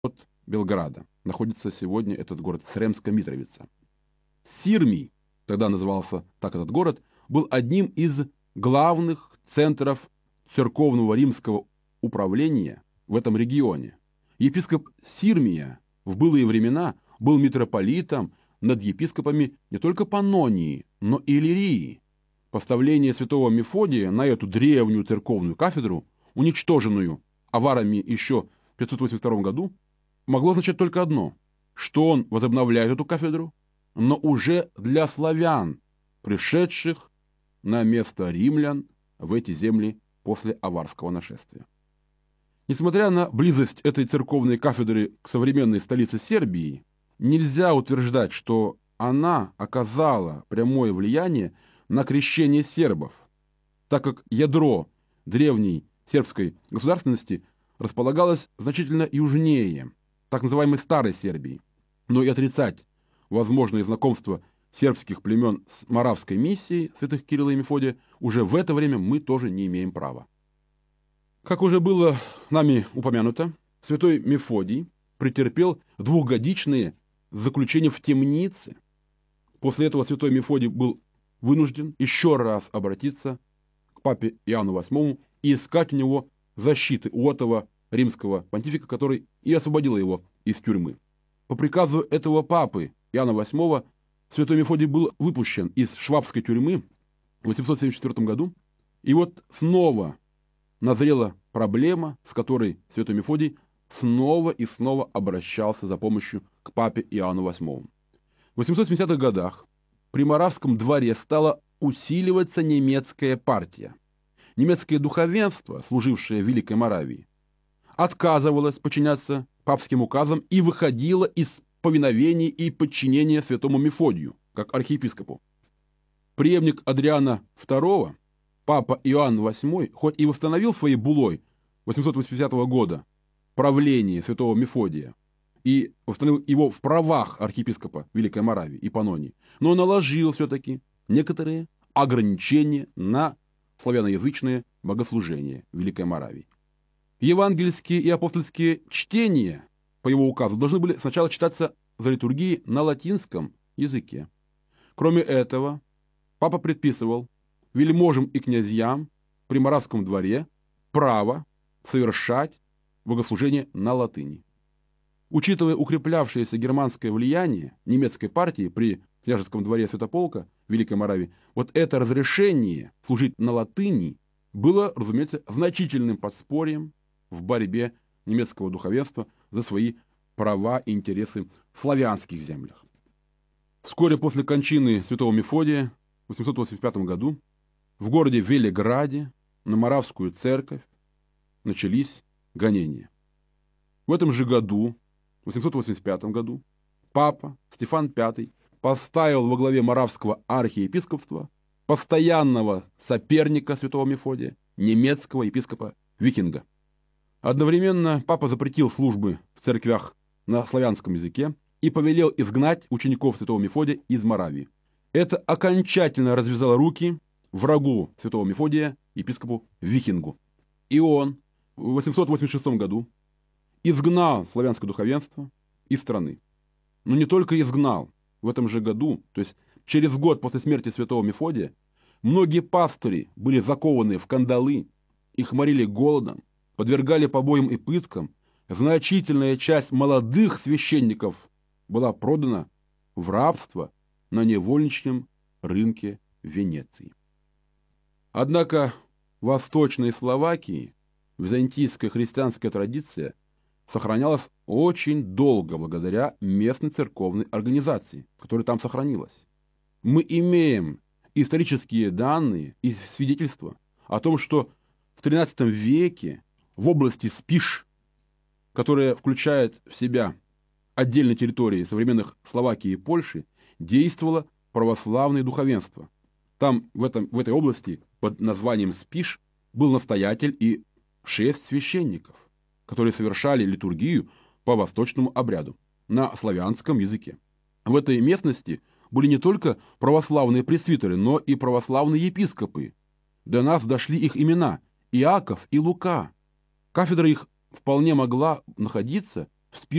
от Белграда находится сегодня этот город Сремская Митровица. Сирмий, тогда назывался так этот город, был одним из главных центров церковного римского управления в этом регионе. Епископ Сирмия в былые времена был митрополитом над епископами не только Паннонии, но и Иллирии. Поставление святого Мефодия на эту древнюю церковную кафедру, уничтоженную аварами еще в 582 году, могло означать только одно, что он возобновляет эту кафедру, но уже для славян, пришедших на место римлян в эти земли после аварского нашествия. Несмотря на близость этой церковной кафедры к современной столице Сербии, нельзя утверждать, что она оказала прямое влияние на крещение сербов, так как ядро древней сербской государственности располагалось значительно южнее, так называемой Старой Сербии, но и отрицать возможное знакомство сербских племен с моравской миссией святых Кирилла и Мефодия уже в это время мы тоже не имеем права. Как уже было нами упомянуто, святой Мефодий претерпел двухгодичное заключение в темнице. После этого святой Мефодий был вынужден еще раз обратиться к папе Иоанну VIII и искать у него защиты у этого римского понтифика, который и освободил его из тюрьмы. По приказу этого папы Иоанна VIII святой Мефодий был выпущен из швабской тюрьмы в 874 году, и вот снова назрела проблема, с которой святой Мефодий снова и снова обращался за помощью к папе Иоанну VIII. В 870-х годах при Моравском дворе стала усиливаться немецкая партия. Немецкое духовенство, служившее в Великой Моравии, отказывалось подчиняться папским указам и выходило из повиновения и подчинения святому Мефодию, как архиепископу. Преемник Адриана II, папа Иоанн VIII, хоть и восстановил своей буллой 880 года правление святого Мефодия и восстановил его в правах архиепископа Великой Моравии и Паннонии, но наложил все-таки некоторые ограничения на славяноязычные богослужения Великой Моравии. Евангельские и апостольские чтения по его указу должны были сначала читаться за литургией на латинском языке. Кроме этого, папа предписывал вельможам и князьям при Моравском дворе право совершать богослужение на латыни. Учитывая укреплявшееся германское влияние немецкой партии при княжеском дворе Святополка Великой Моравии, вот это разрешение служить на латыни было, разумеется, значительным подспорьем в борьбе немецкого духовенства за свои права и интересы в славянских землях. Вскоре после кончины святого Мефодия в 885 году в городе Велиграде на Моравскую церковь начались гонения. В этом же году, в 885 году, папа Стефан V поставил во главе Моравского архиепископства постоянного соперника святого Мефодия, немецкого епископа Вихинга. Одновременно папа запретил службы в церквях на славянском языке и повелел изгнать учеников святого Мефодия из Моравии. Это окончательно развязало руки врагу святого Мефодия, епископу Вихингу. И он в 886 году изгнал славянское духовенство из страны. Но не только изгнал. В этом же году, то есть через год после смерти святого Мефодия, многие пастыри были закованы в кандалы, их морили голодом, подвергали побоям и пыткам. Значительная часть молодых священников была продана в рабство на невольничьем рынке Венеции. Однако в Восточной Словакии византийская христианская традиция сохранялась очень долго благодаря местной церковной организации, которая там сохранилась. Мы имеем исторические данные и свидетельства о том, что в XIII веке в области Спиш, которая включает в себя отдельные территории современных Словакии и Польши, действовало православное духовенство. Там, в этой области, под названием Спиш, был настоятель и 6 священников, которые совершали литургию по восточному обряду на славянском языке. В этой местности были не только православные пресвитеры, но и православные епископы. До нас дошли их имена – Иаков и Лука. Кафедра их вполне могла находиться в списке